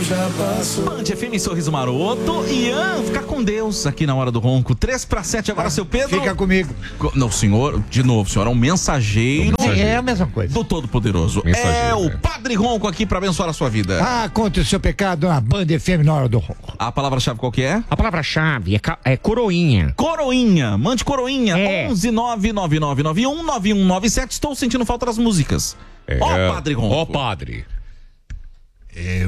Band FM, Sorriso Maroto. Ian, fica com Deus aqui na hora do ronco. 3-7 agora, seu Pedro. Fica comigo. Não, senhor, de novo, senhor é um mensageiro. É a mesma coisa. Do Todo-Poderoso. É o Padre Ronco aqui pra abençoar a sua vida. Ah, contra o seu pecado na Band FM na hora do ronco. A palavra-chave qual que é? A palavra-chave é coroinha. Coroinha. Mande coroinha. É. 11-99991-9197. Estou sentindo falta das músicas. Ó, Padre Ronco. Ó, padre.